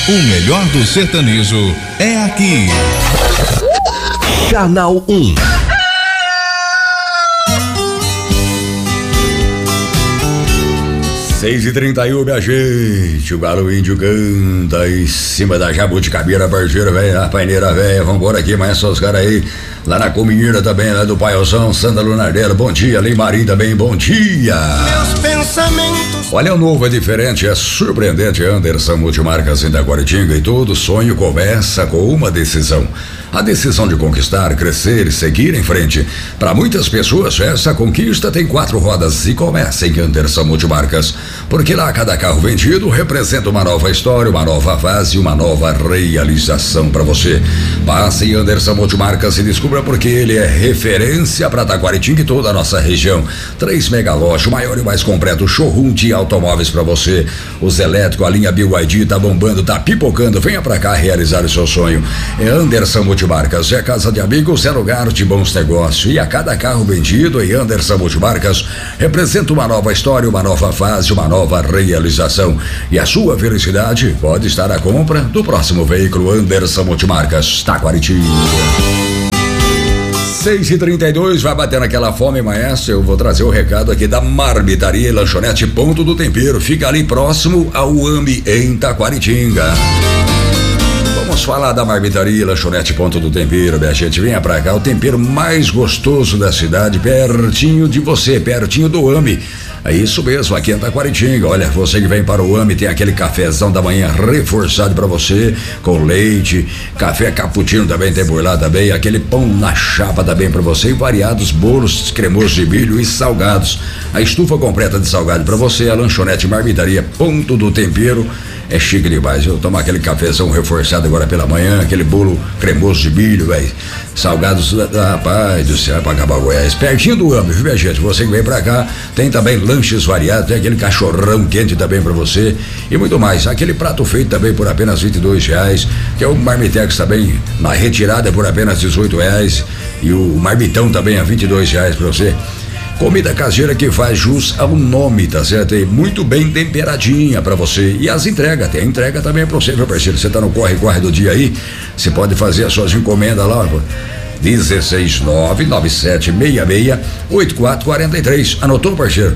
O melhor do sertanejo é aqui. Canal 1. Seis e 31, minha gente. O galo índio canta em cima da jabuticabeira, parceiro, velho, a paineira velha. Vambora aqui, mas só os caras aí. Lá na Cominheira também, lá do Paiozão, Santa Lunardela. Bom dia, Limarim também, bom dia. Meus pensamentos. Olha, o novo é diferente, é surpreendente. Anderson Multimarcas em Taquaritinga, e todo sonho começa com uma decisão. A decisão de conquistar, crescer e seguir em frente. Para muitas pessoas, essa conquista tem 4 rodas e começa em Anderson Multimarcas. Porque lá cada carro vendido representa uma nova história, uma nova fase, uma nova realização para você. Passe em Anderson Multimarcas e descubra porque ele é referência para Taquaritinga e toda a nossa região. 3 mega lojas, o maior e mais completo showroom de automóveis para você. Os elétricos, a linha BYD tá bombando, tá pipocando. Venha para cá realizar o seu sonho. É Anderson Multimarcas, é casa de amigos, é lugar de bons negócios. E a cada carro vendido em Anderson Multimarcas representa uma nova história, uma nova fase, uma nova realização. E a sua felicidade pode estar à compra do próximo veículo Anderson Multimarcas, Taquaritinga. 6h32, vai batendo aquela fome, maestro. Eu vou trazer o recado aqui da Marmitaria e Lanchonete Ponto do Tempero. Fica ali próximo ao AMI em Taquaritinga. Vamos falar da Marmitaria e Lanchonete Ponto do Tempero, minha gente. Venha pra cá, o tempero mais gostoso da cidade, pertinho de você, pertinho do AMI. É isso mesmo, aqui em Taquaritinga. Olha, você que vem para o AMI, tem aquele cafezão da manhã reforçado para você, com leite, café cappuccino também tem por lá também, aquele pão na chapa também para você, e variados bolos cremosos de milho e salgados. A estufa completa de salgado para você, a Lanchonete Marmitaria Ponto do Tempero. É chique demais, eu tomar aquele cafezão reforçado agora pela manhã, aquele bolo cremoso de milho, velho. Salgados, rapaz do céu, pra acabar o Goiás. Pertinho do AMI, viu, minha gente? Você que vem pra cá, tem também lanches variados, tem aquele cachorrão quente também pra você e muito mais. Aquele prato feito também por apenas R$22, que é o Marmitex também, na retirada por apenas R$18. E o marmitão também a R$22 pra você. Comida caseira que faz jus ao nome, tá certo? E muito bem temperadinha pra você. E as entregas, tem entrega também pra você, meu parceiro. Você tá no corre-corre do dia aí, você pode fazer as suas encomendas lá, 16997668443. Anotou, parceiro?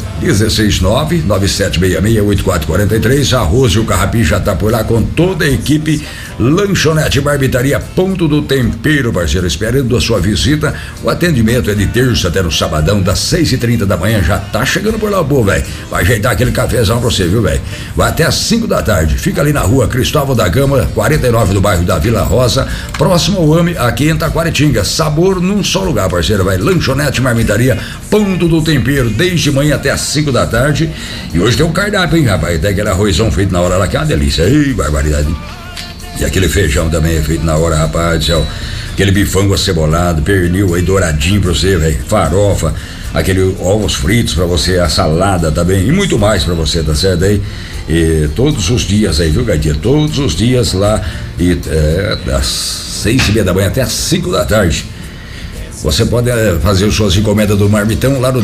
16997668443. Arroz e o Carrapicho já tá por lá com toda a equipe. Lanchonete Marmitaria Ponto do Tempero, parceiro. Esperando a sua visita. O atendimento é de terça até no sabadão, das 6h30 da manhã. Já tá chegando por lá, pô, velho. Vai ajeitar aquele cafezão pra você, viu, velho? Vai até às 5 da tarde. Fica ali na rua Cristóvão da Gama, 49, do bairro da Vila Rosa, próximo ao AMI, aqui em Taquaritinga. Sabor num só lugar, parceiro, vai. Lanchonete Marmitaria Ponto do Tempero, desde manhã até às 5 da tarde. E hoje tem um cardápio, hein, rapaz? Tem aquele arrozão feito na hora lá, que é uma delícia. Ei, barbaridade. E aquele feijão também é feito na hora, rapaz do céu. Aquele bifango acebolado, pernil aí douradinho pra você, velho. Farofa, aquele ovos fritos pra você, a salada também. E muito mais pra você, tá certo aí? E todos os dias aí, viu, Gaitinha? Todos os dias lá, e das 6h30 da manhã até às 5 da tarde. Você pode fazer suas encomendas do Marmitão lá no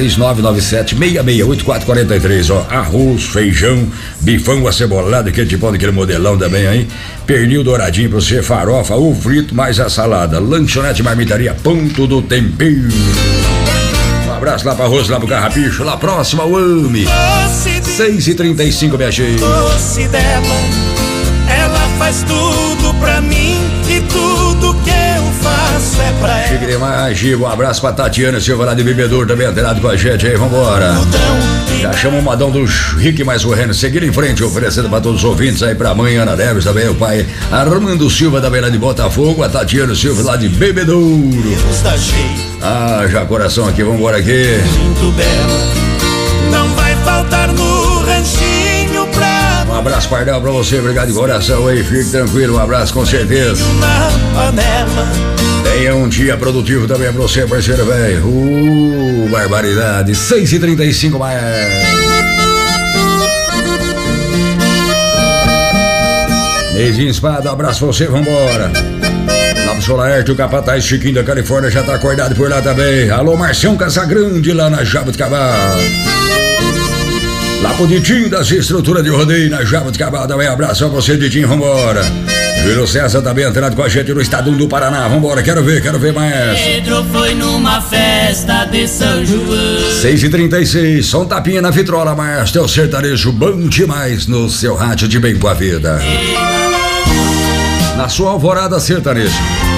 16997668443, ó. Arroz, feijão, bifão acebolado, aquele tipo daquele modelão também aí. Pernil douradinho pra você, farofa, ovo frito, mais a salada. Lanchonete Marmitaria Ponto do Tempero. Um abraço lá pra Rosa, lá pro Carrapicho, lá próximo ao AMI. 6h35, minha gente. Doce dela, ela faz tudo pra mim e tudo que eu faço é pra ela. Chique demais, Gigo. Um abraço pra Tatiana Silva lá de Bebedouro, também antenado com a gente aí, vambora. Já chama o Madão dos Rick mais correndo, seguindo em frente, oferecendo pra todos os ouvintes aí, pra mãe Ana Neves, também o pai Armando Silva, também lá de Botafogo, a Tatiana Silva lá de Bebedouro. Ah, já coração aqui, vambora aqui. Muito bela, não vai faltar no ranchinho pra. Um abraço, Pardal, pra você, obrigado de coração aí, fique tranquilo, um abraço com certeza. Na panela. Tenha um dia produtivo também pra você, parceiro, velho. Barbaridade. 6h35, mais. Neizinho Espada, um abraço pra você, vambora. Lá pro Solaerte, o Capataz Chiquinho da Califórnia já tá acordado por lá também. Alô, Marcião Casagrande, lá na Jabuticabal. Lá pro Ditinho das estruturas de rodeio na Jabuticabal também. Abraço a você, Ditinho, vambora. Júlio César também entrando com a gente no estado do Paraná. Vambora, quero ver, maestro. Pedro foi numa festa de São João. 6h36, só um tapinha na vitrola, maestro. É o sertanejo bom demais no seu rádio de bem com a vida. Na sua alvorada sertaneja.